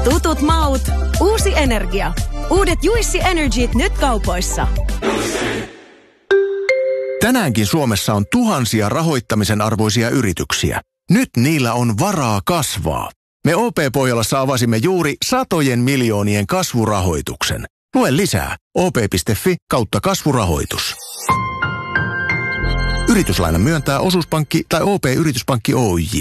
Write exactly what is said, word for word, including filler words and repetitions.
Tutut maut, uusi energia. Uudet Juissi Energyt nyt kaupoissa. Tänäänkin Suomessa on tuhansia rahoittamisen arvoisia yrityksiä. Nyt niillä on varaa kasvaa. Me O P-Pohjolassa avasimme juuri satojen miljoonien kasvurahoituksen. Lue lisää op.fi kautta kasvurahoitus. Yrityslainan myöntää osuuspankki tai O P-yrityspankki Oyj.